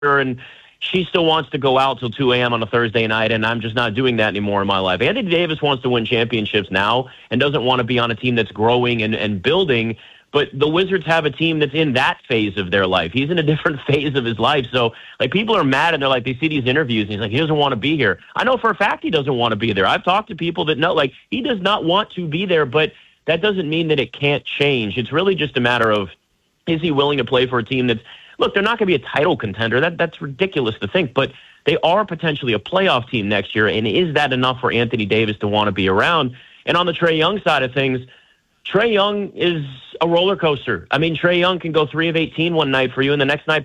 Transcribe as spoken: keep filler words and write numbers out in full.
and she still wants to go out till two a.m. on a Thursday night, and I'm just not doing that anymore in my life. Anthony Davis wants to win championships now and doesn't want to be on a team that's growing and, and building, but the Wizards have a team that's in that phase of their life. He's in a different phase of his life. So, like, people are mad, and they're like, they see these interviews, and he's like, he doesn't want to be here. I know for a fact he doesn't want to be there. I've talked to people that know, like, he does not want to be there, but that doesn't mean that it can't change. It's really just a matter of, is he willing to play for a team that's, look, they're not going to be a title contender. That That's ridiculous to think, but they are potentially a playoff team next year, and is that enough for Anthony Davis to want to be around? And on the Trae Young side of things, Trae Young is a roller coaster. I mean, Trae Young can go three of eighteen one night for you, and the next night